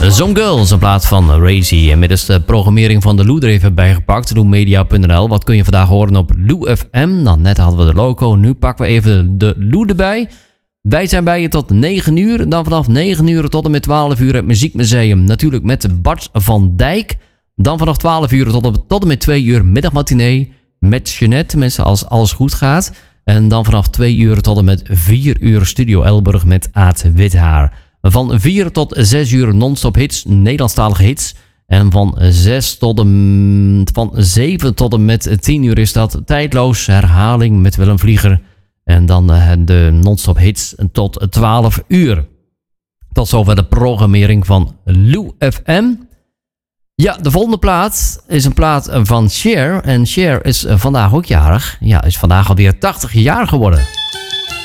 Some Girls, een plaat van Razy. Inmiddels de programmering van de Lou er even bijgepakt. LouMedia.nl. Wat kun je vandaag horen op Lou FM? Nou, net hadden we de loco. Nu pakken we even de Lou erbij. Wij zijn bij je tot 9 uur. Dan vanaf 9 uur tot en met 12 uur het Muziekmuseum. Natuurlijk met Bart van Dijk. Dan vanaf 12 uur tot en met 2 uur middagmatinee. Met Jeanette, mensen, als alles goed gaat. En dan vanaf 2 uur tot en met 4 uur Studio Elburg met Aad Withaar. Van 4 tot 6 uur non-stop hits, Nederlandstalige hits. En van 7 tot en met 10 uur is dat tijdloos herhaling met Willem Vlieger. En dan de non-stop hits tot 12 uur. Tot zover de programmering van Lou FM. Ja, de volgende plaat is een plaat van Cher. En Cher is vandaag ook jarig. Ja, is vandaag alweer 80 jaar geworden.